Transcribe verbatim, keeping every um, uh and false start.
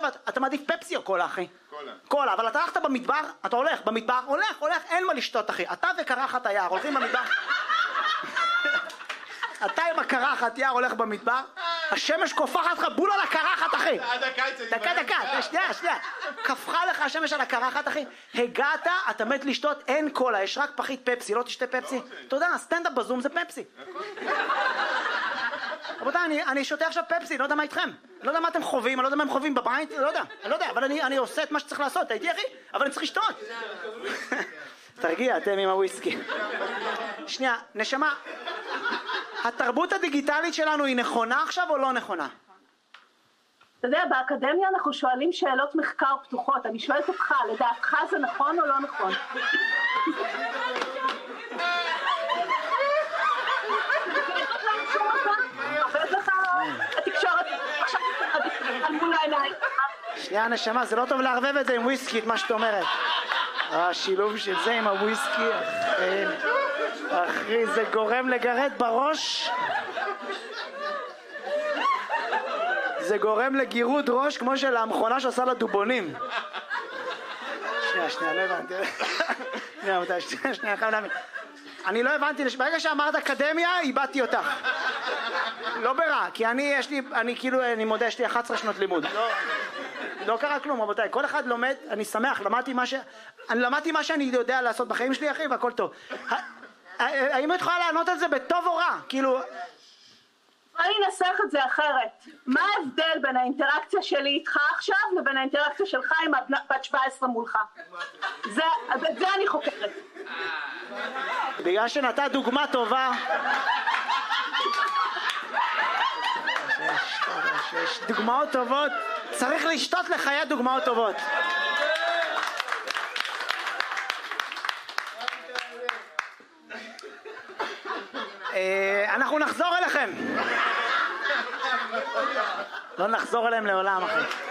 לשתות, אתה מעדיף פפסי או קולה, אחי? קולה. קולה, אבל אתה הלכת במדבר, אתה הולך במדבר, הולך, הולך, אין מה לשתות, אחי. אתה וקרחת היער, הולכים במדבר. אתה עם הקרחת יער הולך במדבר, השמש קופחת לך בול על הקרחת, אחי. עד הקיץ. דקה, דקה, שנייה, שנייה. קפחה לך השמש על הקרחת, אחי. הגעת, אתה מת לשתות, אין קולה, יש רק פחית פפסי, לא תשתה פפסי. תודה, סטנדאפ בזום זה פפסי. רבותיי, אני, אני שותה עכשיו פפסי, לא יודע מה איתכם. לא יודע מה אתם חווים, אני לא יודע מה הם חווים בבית, לא יודע. אני לא יודע, אבל אני, אני עושה את מה שצריך לעשות, אתה איתי, אחי? אבל אני צריך לשתות. תרגיע, אתם עם הוויסקי. שנייה, נשמה. התרבות הדיגיטלית שלנו היא נכונה עכשיו או לא נכונה? אתה יודע, באקדמיה אנחנו שואלים שאלות מחקר פתוחות. אני שואלת אותך, לדעתך זה נכון או לא נכון? עובד לך התקשורת, עכשיו על מול העיניים. שנייה, נשמה, זה לא טוב לערבב את זה עם וויסקי, את מה שאת אומרת. השילוב של זה עם הוויסקי, אחי, אחי, זה גורם לגרד בראש. זה גורם לגירוד ראש כמו של המכונה שעושה לדובונים. שנייה, שנייה, לא הבנתי. שנייה, שנייה, שנייה, חייב להבין. אני לא הבנתי, ברגע שאמרת אקדמיה, איבדתי אותך. לא ברע, כי אני, יש לי, אני כאילו, אני מודה, יש לי אחת עשרה שנות לימוד. לא, לא קרה כלום, רבותיי. כל אחד לומד, אני שמח, למדתי מה ש... אני למדתי מה שאני יודע לעשות בחיים שלי, אחי, והכל טוב. האם את יכולה לענות על זה בטוב או רע? כאילו... אני אנסח את זה אחרת. מה ההבדל בין האינטראקציה שלי איתך עכשיו לבין האינטראקציה שלך עם בת שבע עשרה מולך? זה, את זה אני חוקרת. בגלל שנתת דוגמה טובה... יש דוגמאות טובות, צריך לשתות לחיי דוגמאות טובות. אנחנו נחזור אליכם. לא נחזור אליהם לעולם, אחי.